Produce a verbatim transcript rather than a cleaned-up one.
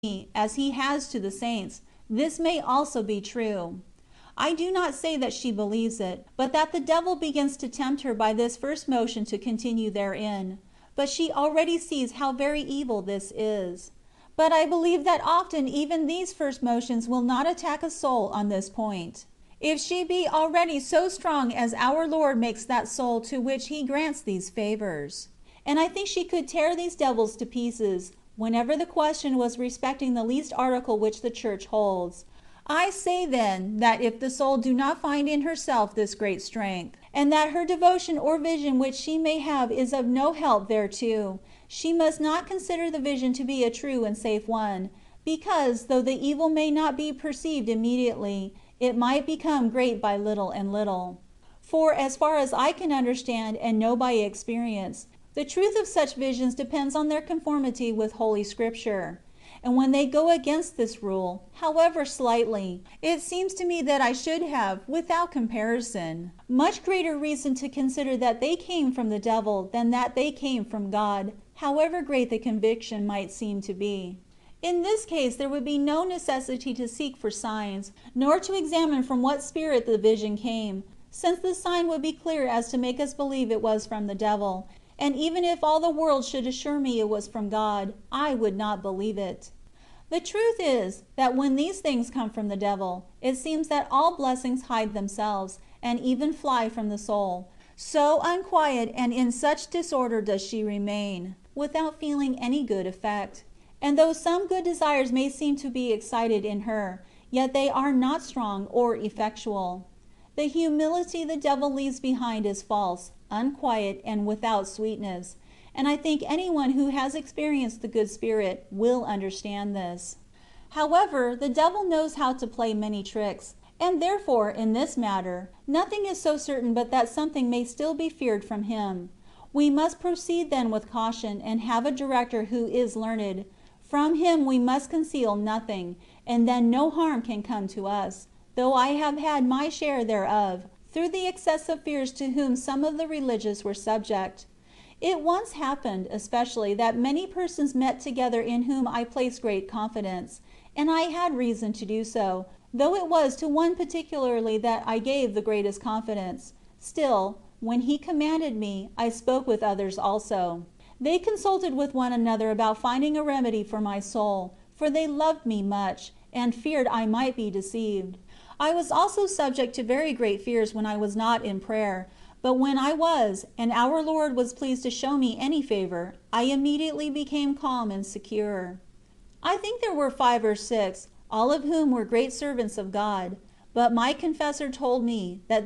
me, as he has to the saints, this may also be true. I do not say that she believes it, but that the devil begins to tempt her by this first motion to continue therein. But she already sees how very evil this is. But I believe that often even these first motions will not attack a soul on this point, if she be already so strong as our Lord makes that soul to which He grants these favors. And I think she could tear these devils to pieces, whenever the question was respecting the least article which the Church holds. I say then, that if the soul do not find in herself this great strength, and that her devotion or vision which she may have is of no help thereto, she must not consider the vision to be a true and safe one, because, though the evil may not be perceived immediately, it might become great by little and little. For, as far as I can understand and know by experience, the truth of such visions depends on their conformity with Holy Scripture. And when they go against this rule, however slightly, it seems to me that I should have, without comparison, much greater reason to consider that they came from the devil than that they came from God, however great the conviction might seem to be. In this case there would be no necessity to seek for signs, nor to examine from what spirit the vision came, since the sign would be clear as to make us believe it was from the devil, and even if all the world should assure me it was from God, I would not believe it. The truth is, that when these things come from the devil, it seems that all blessings hide themselves, and even fly from the soul. So unquiet and in such disorder does she remain, without feeling any good effect. And though some good desires may seem to be excited in her, yet they are not strong or effectual. The humility the devil leaves behind is false, unquiet, and without sweetness, and I think anyone who has experienced the good spirit will understand this. However, the devil knows how to play many tricks, and therefore, in this matter, nothing is so certain but that something may still be feared from him. We must proceed then with caution, and have a director who is learned. From him we must conceal nothing, and then no harm can come to us, though I have had my share thereof, through the excessive fears to whom some of the religious were subject. It once happened, especially, that many persons met together in whom I placed great confidence, and I had reason to do so, though it was to one particularly that I gave the greatest confidence. Still, when he commanded me, I spoke with others also. They consulted with one another about finding a remedy for my soul, for they loved me much, and feared I might be deceived. I was also subject to very great fears when I was not in prayer, but when I was, and our Lord was pleased to show me any favor, I immediately became calm and secure. I think there were five or six, all of whom were great servants of God, but my confessor told me that